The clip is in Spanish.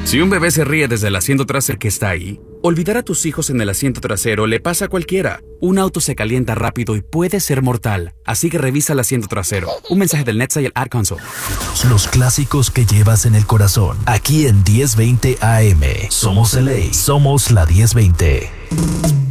Si un bebé se ríe desde el asiento trasero que está ahí, olvidar a tus hijos en el asiento trasero le pasa a cualquiera. Un auto se calienta rápido y puede ser mortal, así que revisa el asiento trasero. Un mensaje del NHTSA y el Ad Council. Los clásicos que llevas en el corazón. Aquí en 1020 AM. Somos LA. Somos la 1020.